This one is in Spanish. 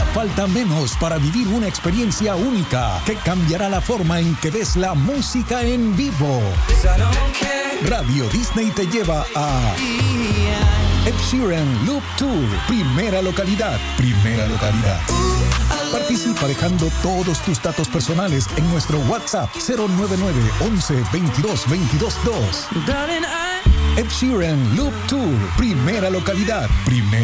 falta menos para vivir una experiencia única que cambiará la forma en que ves la música en vivo. Radio Disney te lleva a Ed Sheeran Loop Tour, primera localidad. Participa dejando todos tus datos personales en nuestro WhatsApp 099 11 22 22 2. Ed Sheeran Loop Tour, primera localidad.